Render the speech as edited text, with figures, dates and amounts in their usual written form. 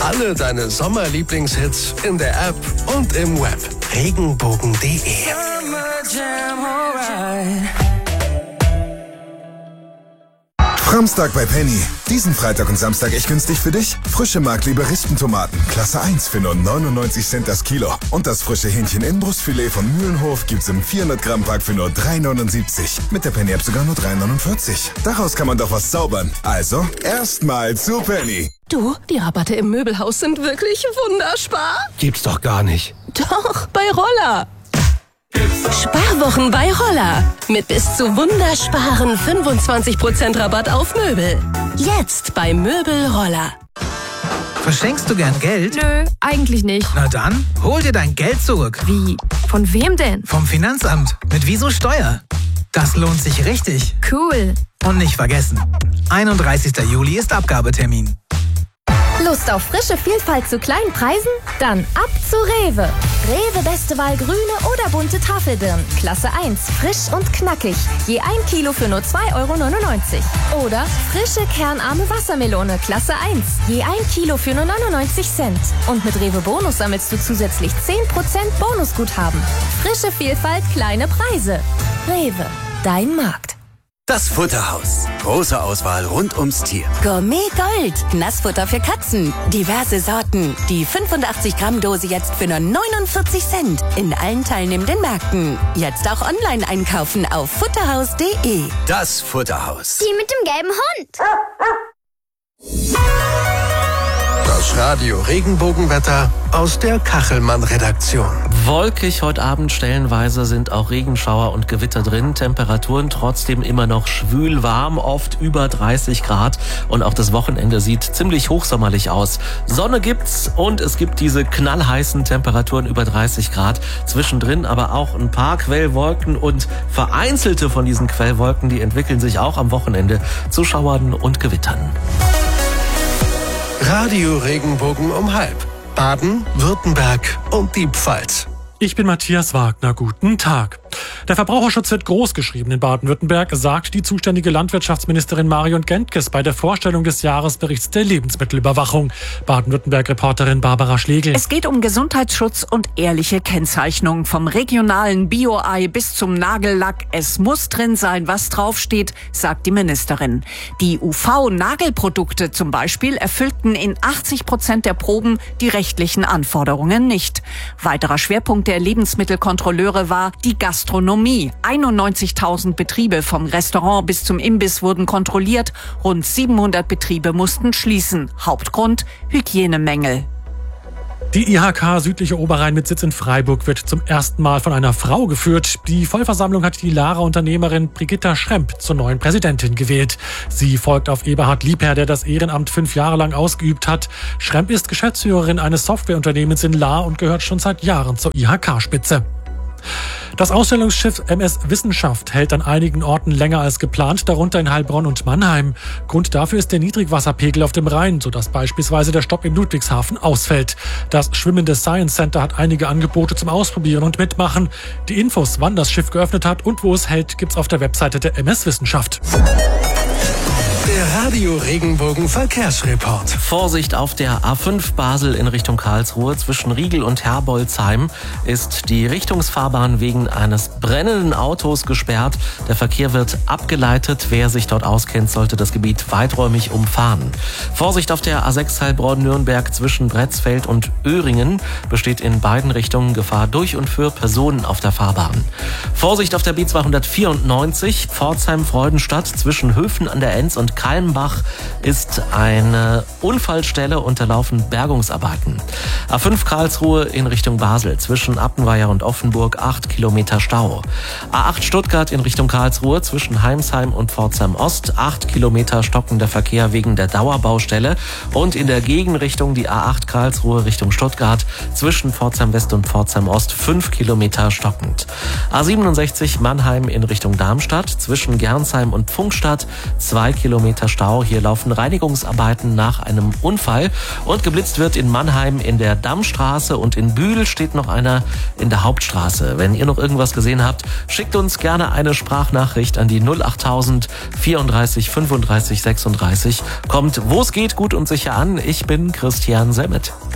Alle deine Sommerlieblingshits in der App und im Web. Regenbogen.de. Framstag bei Penny. Diesen Freitag und Samstag echt günstig für dich. Frische Markliebe Rispentomaten, Klasse 1 für nur 99 Cent das Kilo. Und das frische Hähnchen-Inbrustfilet von Mühlenhof gibt's im 400 Gramm Pack für nur 3,79. Mit der Penny-App sogar nur 3,49. Daraus kann man doch was zaubern. Also, erstmal zu Penny. Du, die Rabatte im Möbelhaus sind wirklich wunderspar. Gibt's doch gar nicht. Doch, bei Roller. Sparwochen bei Roller. Mit bis zu wundersparen 25% Rabatt auf Möbel. Jetzt bei Möbel Roller. Verschenkst du gern Geld? Nö, eigentlich nicht. Na dann, hol dir dein Geld zurück. Wie? Von wem denn? Vom Finanzamt. Mit Wieso Steuer. Das lohnt sich richtig. Cool. Und nicht vergessen, 31. Juli ist Abgabetermin. Lust auf frische Vielfalt zu kleinen Preisen? Dann ab zu Rewe. Rewe beste Wahl grüne oder bunte Tafelbirnen. Klasse 1, frisch und knackig. Je 1 Kilo für nur 2,99 €. Oder frische kernarme Wassermelone. Klasse 1. Je 1 Kilo für nur 99 Cent. Und mit Rewe Bonus sammelst du zusätzlich 10% Bonusguthaben. Frische Vielfalt, kleine Preise. Rewe, dein Markt. Das Futterhaus. Große Auswahl rund ums Tier. Gourmet Gold. Nassfutter für Katzen. Diverse Sorten. Die 85 Gramm Dose jetzt für nur 49 Cent. In allen teilnehmenden Märkten. Jetzt auch online einkaufen auf futterhaus.de. Das Futterhaus. Die mit dem gelben Hund. Das Radio Regenbogenwetter aus der Kachelmann-Redaktion. Wolkig heute Abend, stellenweise sind auch Regenschauer und Gewitter drin. Temperaturen trotzdem immer noch schwül warm, oft über 30 Grad. Und auch das Wochenende sieht ziemlich hochsommerlich aus. Sonne gibt's und es gibt diese knallheißen Temperaturen über 30 Grad. Zwischendrin aber auch ein paar Quellwolken und vereinzelte von diesen Quellwolken, die entwickeln sich auch am Wochenende zu Schauern und Gewittern. Radio Regenbogen um 12:30. Baden, Württemberg und die Pfalz. Ich bin Matthias Wagner. Guten Tag. Der Verbraucherschutz wird großgeschrieben in Baden-Württemberg, sagt die zuständige Landwirtschaftsministerin Marion Gentges bei der Vorstellung des Jahresberichts der Lebensmittelüberwachung. Baden-Württemberg-Reporterin Barbara Schlegel. Es geht um Gesundheitsschutz und ehrliche Kennzeichnung. Vom regionalen Bio-Ei bis zum Nagellack. Es muss drin sein, was draufsteht, sagt die Ministerin. Die UV-Nagelprodukte zum Beispiel erfüllten in 80% der Proben die rechtlichen Anforderungen nicht. Weiterer Schwerpunkt der Lebensmittelkontrolleure war die Gastronomie. 91.000 Betriebe vom Restaurant bis zum Imbiss wurden kontrolliert. Rund 700 Betriebe mussten schließen. Hauptgrund: Hygienemängel. Die IHK Südliche Oberrhein mit Sitz in Freiburg wird zum ersten Mal von einer Frau geführt. Die Vollversammlung hat die Lara-Unternehmerin Brigitta Schremp zur neuen Präsidentin gewählt. Sie folgt auf Eberhard Liebherr, der das Ehrenamt 5 Jahre lang ausgeübt hat. Schremp ist Geschäftsführerin eines Softwareunternehmens in Lahr und gehört schon seit Jahren zur IHK-Spitze. Das Ausstellungsschiff MS Wissenschaft hält an einigen Orten länger als geplant, darunter in Heilbronn und Mannheim. Grund dafür ist der Niedrigwasserpegel auf dem Rhein, sodass beispielsweise der Stopp in Ludwigshafen ausfällt. Das schwimmende Science Center hat einige Angebote zum Ausprobieren und Mitmachen. Die Infos, wann das Schiff geöffnet hat und wo es hält, gibt's auf der Webseite der MS Wissenschaft. Der Radio Regenbogen Verkehrsreport. Vorsicht auf der A5 Basel in Richtung Karlsruhe. Zwischen Riegel und Herbolzheim ist die Richtungsfahrbahn wegen eines brennenden Autos gesperrt. Der Verkehr wird abgeleitet. Wer sich dort auskennt, sollte das Gebiet weiträumig umfahren. Vorsicht auf der A6 Heilbronn-Nürnberg zwischen Bretzfeld und Öhringen. Besteht in beiden Richtungen Gefahr durch und für Personen auf der Fahrbahn. Vorsicht auf der B294 Pforzheim-Freudenstadt zwischen Höfen an der Enz und Kalmbach ist eine Unfallstelle und da laufen Bergungsarbeiten. A5 Karlsruhe in Richtung Basel zwischen Appenweier und Offenburg 8 Kilometer Stau. A8 Stuttgart in Richtung Karlsruhe zwischen Heimsheim und Pforzheim Ost 8 Kilometer stockender Verkehr wegen der Dauerbaustelle und in der Gegenrichtung die A8 Karlsruhe Richtung Stuttgart zwischen Pforzheim West und Pforzheim Ost 5 Kilometer stockend. A67 Mannheim in Richtung Darmstadt zwischen Gernsheim und Pfungstadt 2 Kilometer Meter Stau. Hier laufen Reinigungsarbeiten nach einem Unfall. Und geblitzt wird in Mannheim in der Dammstraße und in Bühl steht noch einer in der Hauptstraße. Wenn ihr noch irgendwas gesehen habt, schickt uns gerne eine Sprachnachricht an die 08000 34 35 36. Kommt, wo es geht, gut und sicher an. Ich bin Christian Semmet.